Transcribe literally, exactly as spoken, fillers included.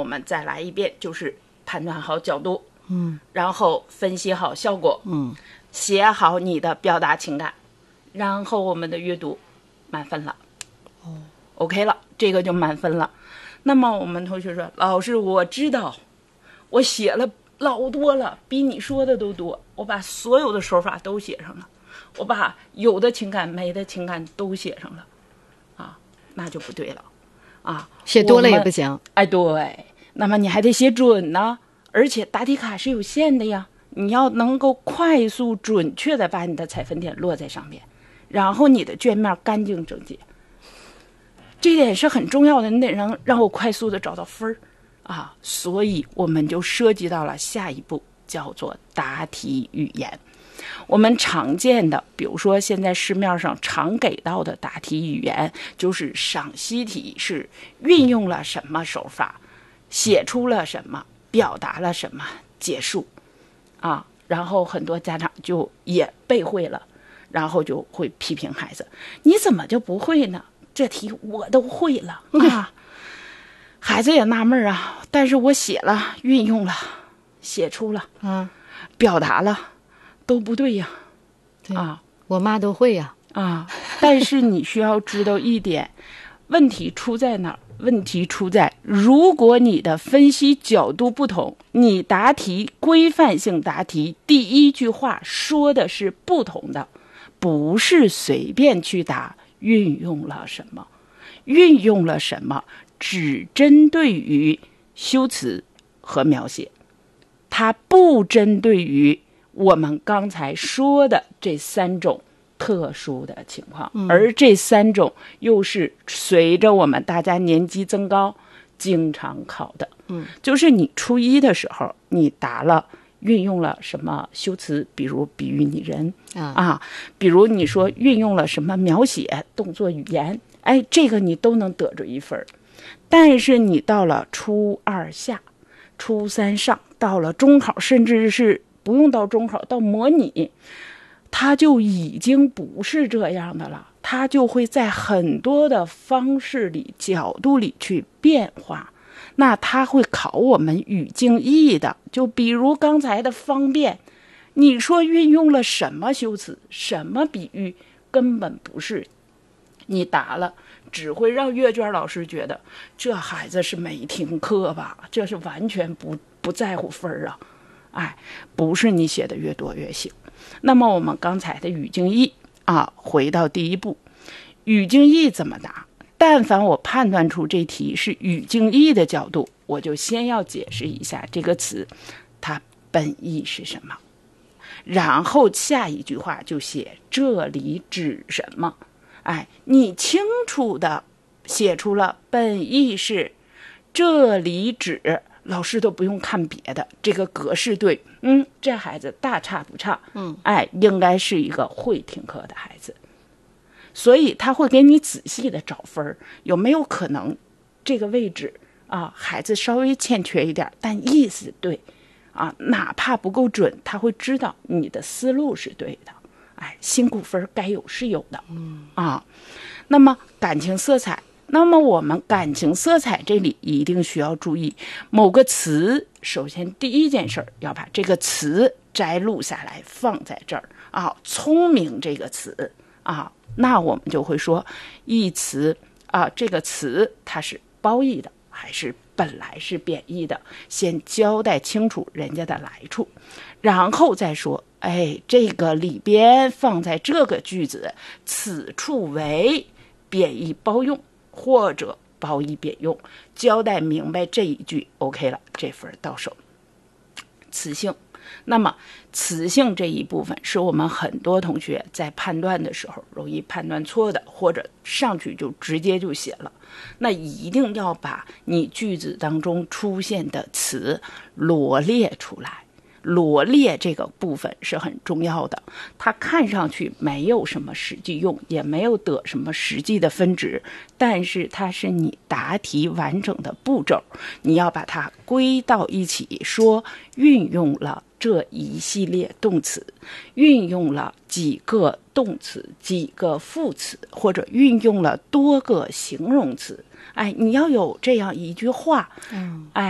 我们再来一遍，就是判断好角度， 嗯， 然后分析好效果， 嗯， 写好你的表达情感，然后我们的阅读满分了。 哦 OK 了，这个就满分了。那么我们同学说，老师我知道我写了老多了，比你说的都多，我把所有的手法都写上了，我把有的情感没的情感都写上了啊，那就不对了啊， 写多了也不行。 哎，对，那么你还得写准呢，而且答题卡是有限的呀，你要能够快速准确的把你的采分点落在上面，然后你的卷面干净整洁，这点是很重要的，你得让让我快速的找到分儿啊，所以我们就涉及到了下一步，叫做答题语言。我们常见的，比如说现在市面上常给到的答题语言，就是赏析题是运用了什么手法，写出了什么，表达了什么，结束啊。然后很多家长就也背会了，然后就会批评孩子，你怎么就不会呢？这题我都会了啊。孩子也纳闷啊，但是我写了，运用了，写出了， 啊， 表达了，都不对呀。 对啊， 我妈都会呀。 啊，但是你需要知道一点，问题出在哪儿？问题出在，如果你的分析角度不同，你答题规范性答题第一句话说的是不同的，不是随便去答运用了什么，运用了什么只针对于修辞和描写，它不针对于我们刚才说的这三种特殊的情况， 嗯、 而这三种又是随着我们大家年纪增高经常考的。 嗯， 就是你初一的时候你答了运用了什么修辞，比如比喻拟人啊, 啊，比如你说运用了什么描写动作语言，哎，这个你都能得着一分。但是你到了初二下初三上，到了中考，甚至是不用到中考，到模拟，它就已经不是这样的了，它就会在很多的方式里角度里去变化。那它会考我们语境意的，就比如刚才的方便，你说运用了什么修辞，什么比喻，根本不是，你答了只会让阅卷老师觉得这孩子是没听课吧，这是完全不不在乎分啊。哎，不是你写的越多越行。那么我们刚才的语境意啊，回到第一步，语境意怎么答？但凡我判断出这题是语境意的角度，我就先要解释一下这个词它本意是什么，然后下一句话就写这里指什么。哎，你清楚的写出了本意是这里指，老师都不用看别的，这个格式对，嗯，这孩子大差不差， 嗯， 哎，应该是一个会听课的孩子，所以他会给你仔细的找分，有没有可能这个位置啊，孩子稍微欠缺一点，但意思对啊，哪怕不够准，他会知道你的思路是对的。哎，辛苦分该有是有的， 嗯啊，那么感情色彩，那么我们感情色彩这里一定需要注意某个词，首先第一件事要把这个词摘录下来放在这儿啊，聪明这个词啊，那我们就会说一词啊，这个词它是褒义的还是本来是贬义的，先交代清楚人家的来处，然后再说哎，这个里边放在这个句子，此处为贬义褒用或者褒义贬用，交代明白这一句 OK 了，这分到手。词性，那么词性这一部分是我们很多同学在判断的时候容易判断错的，或者上去就直接就写了。那一定要把你句子当中出现的词罗列出来，罗列这个部分是很重要的，它看上去没有什么实际用，也没有得什么实际的分值，但是它是你答题完整的步骤，你要把它归到一起，说运用了这一系列动词，运用了几个动词，几个副词，或者运用了多个形容词，哎，你要有这样一句话， 嗯， 哎。